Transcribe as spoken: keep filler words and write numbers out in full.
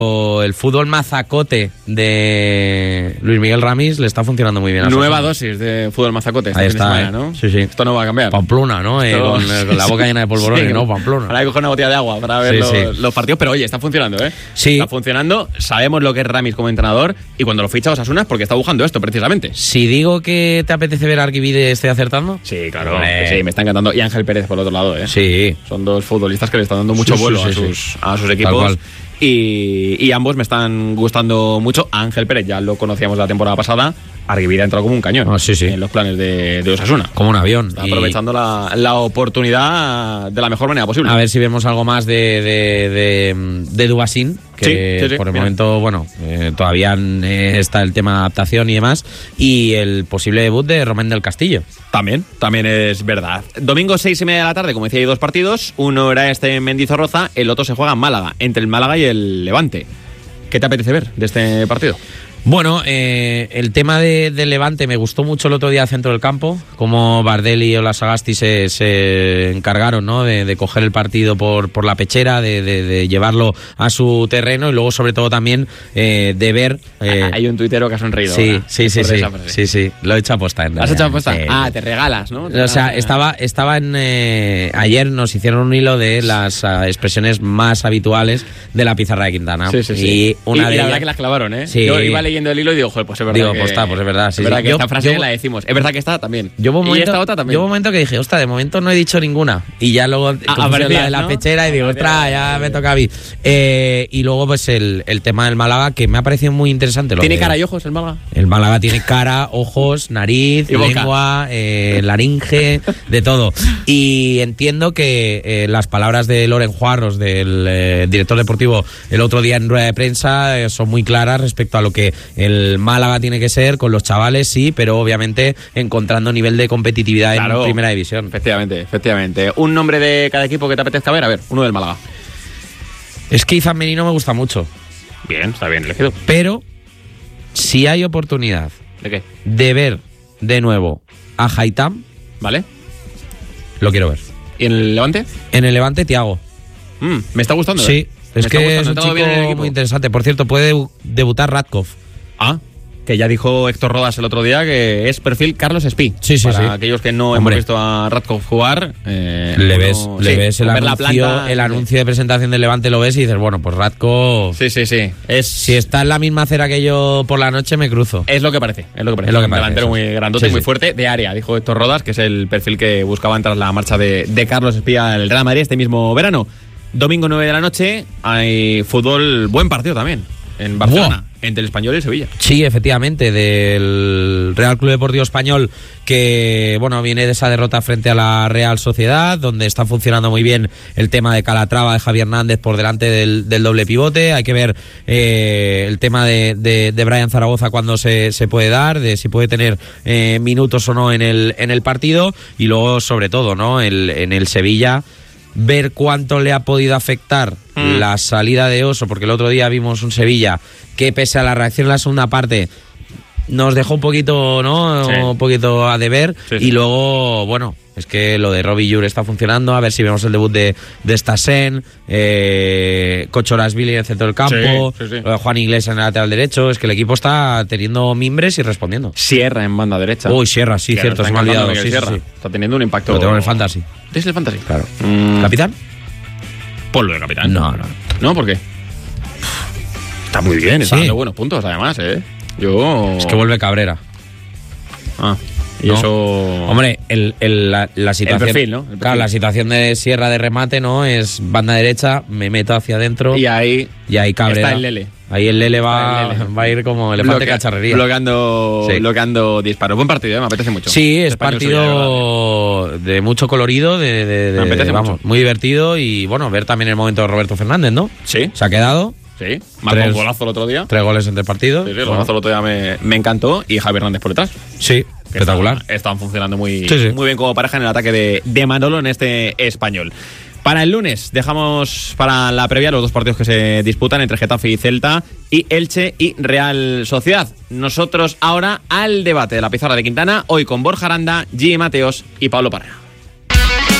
el fútbol mazacote de Luis Miguel Ramis le está funcionando muy bien. Nueva dosis de fútbol mazacote. Ahí está, semana, ¿eh? ¿no? Sí, sí. Esto no va a cambiar. Pamplona, ¿no? Eh, con, eh, con la boca llena de polvorones, sí, ¿no? Pamplona. Ahora hay que coger una botella de agua para ver sí, los, sí. los partidos, pero oye, está funcionando, ¿eh? Sí. Está funcionando, sabemos lo que es Ramis como entrenador y cuando lo ficha Osasuna es porque está buscando esto, precisamente. Si digo que te apetece ver a Arquivide, ¿estoy acertando? Sí, claro. Sí, me está encantando. Y Ángel Pérez por el otro lado, ¿eh? Sí. Son dos futbolistas que le están dando mucho sí, vuelo sí, a, sí, sus, sí. a sus equipos. Y, y ambos me están gustando mucho. Ángel Pérez ya lo conocíamos la temporada pasada. Arquivide ha entrado como un cañón oh, sí, sí. en los planes de, de Osasuna. Como un avión. Está y... aprovechando la, la oportunidad de la mejor manera posible. A ver si vemos algo más de, de, de, de Dubasín, que sí, sí, sí, por el bien. momento, bueno, eh, todavía eh, está el tema de adaptación y demás. Y el posible debut de Romén del Castillo. También, también es verdad. Domingo seis y media de la tarde, como decía, hay dos partidos. Uno era este en Mendizorroza, el otro se juega en Málaga, entre el Málaga y el Levante. ¿Qué te apetece ver de este partido? Bueno, eh, el tema de, de Levante me gustó mucho el otro día centro del campo, como Bardelli y Olasagasti se, se encargaron, ¿no? de, de coger el partido por, por la pechera, de, de, de llevarlo a su terreno y luego sobre todo también eh, de ver... Eh, Hay un tuitero que ha sonreído. Sí, ahora, sí, sí, sí, sí, sí, lo he hecho aposta. En ¿Has hecho aposta? Sí. Ah, te regalas, ¿no? O sea, estaba, estaba en... Eh, ayer nos hicieron un hilo de las uh, expresiones más habituales de la pizarra de Quintana. Sí, sí, sí. Y una y, de y la ellas... verdad que las clavaron, ¿eh? Sí. Yo iba leyendo el hilo y digo, joder, pues es verdad Digo, que... pues está, pues es verdad. Sí, es verdad sí. que Yo, esta frase yo, la decimos. Es verdad que esta también. Yo hubo un y momento, esta otra también. yo hubo un momento que dije, ostras, de momento no he dicho ninguna. Y ya luego Ah, apareció la de la ¿no? pechera y digo, ostras, ya me toca a mí. Eh, y luego pues el, el tema del Málaga, que me ha parecido muy interesante. Lo ¿Tiene de, cara y ojos el Málaga? El Málaga tiene cara, ojos, nariz, y lengua, eh, laringe, de todo. Y entiendo que eh, las palabras de Loren Juarros, del eh, director deportivo, el otro día en rueda de prensa, eh, son muy claras respecto a lo que el Málaga tiene que ser con los chavales, sí, pero obviamente encontrando nivel de competitividad claro, en primera división. Efectivamente, efectivamente. Un nombre de cada equipo que te apetezca ver, a ver, uno del Málaga. Es que Izan Menino me gusta mucho. Bien, está bien elegido. Pero si hay oportunidad ¿de qué? de ver de nuevo a Haitham, ¿vale? Lo quiero ver. ¿Y en el Levante? En el Levante, Thiago. Mm, me está gustando, Sí, ¿eh? es me que es un chico chico muy interesante. Por cierto, puede debu- debutar Radkov. Ah, que ya dijo Héctor Rodas el otro día que es perfil Carlos Espí. Sí, sí, Para sí. aquellos que no Hombre. hemos visto a Radkov jugar, eh, Le uno- ves, le sí, ves el, ver la anuncio, planta, el sí. anuncio de presentación del Levante, lo ves y dices, bueno, pues Radkov... Sí, sí, sí. Es, Si está en la misma acera que yo por la noche, me cruzo. es lo que parece. Es lo que parece. Es lo que un parece, delantero eso. muy grandote, Sí, muy sí. fuerte, de área, dijo Héctor Rodas, que es el perfil que buscaban tras la marcha de, de Carlos Espí al Real Madrid este mismo verano. Domingo nueve de la noche, hay fútbol, buen partido también, en Barcelona, Buah. entre el Español y el Sevilla. Sí, efectivamente, del Real Club Deportivo Español, que bueno, viene de esa derrota frente a la Real Sociedad, donde está funcionando muy bien el tema de Calatrava, de Javier Hernández por delante del, del doble pivote. Hay que ver eh, el tema de, de, de Brian Zaragoza cuando se, se puede dar, de si puede tener eh, minutos o no en el, en el partido, y luego sobre todo, ¿no? El, en el Sevilla, ver cuánto le ha podido afectar mm. la salida de Oso, porque el otro día vimos un Sevilla que pese a la reacción en la segunda parte nos dejó un poquito, ¿no? Sí. Un poquito a deber. Sí, sí. Y luego, bueno, es que lo de Robbie Jure está funcionando. A ver si vemos el debut de, de Stassen, eh, Cochorasvili en el centro del campo, Sí, sí, sí. lo de Juan Iglesias en el lateral derecho. Es que el equipo está teniendo mimbres y respondiendo. Sierra en banda derecha. Uy, Sierra, sí, Que cierto, nos se me está ha olvidado. encantando Sí, Miguel sí, Sierra. sí. Está teniendo un impacto. Lo tengo en el Fantasy. ¿Es el Fantasy? Claro. Mm, ¿Capitán? Ponlo de capitán. No, no. ¿No? ¿Por qué? Está muy bien, está Sí. dando buenos puntos además, ¿eh? Yo... Es que vuelve Cabrera. Ah, y No. eso... Hombre, el, el- la, la situación. perfil, ¿no? El perfil. Claro, la situación de Sierra de remate, ¿no? Es banda derecha, me meto hacia adentro Y ahí y ahí Cabrera. está el Lele. Ahí el Lele va, Está el Lele. va a ir como elefante Bloquea- cacharrería. Bloqueando, Sí. bloqueando disparos. Buen partido, ¿eh? Me apetece mucho. Sí, es Español Sevilla, de partido de mucho colorido, de, de- de- Me apetece vamos, mucho. muy divertido y bueno, ver también el momento de Roberto Fernández, ¿no? verdad. Sí, Se ha quedado, sí. Marcó Tres. un golazo el otro día. tres goles entre partidos. Sí, sí, el Bueno, golazo el otro día me, me encantó. Y Javier Hernández por detrás. sí, Que espectacular. Están, están funcionando muy, Sí, sí. muy bien como pareja en el ataque de, de Manolo en este Español. Para el lunes dejamos para la previa los dos partidos que se disputan entre Getafe y Celta y Elche y Real Sociedad. Nosotros ahora al debate de la pizarra de Quintana, hoy con Borja Aranda, G. Mateos y Pablo Parra.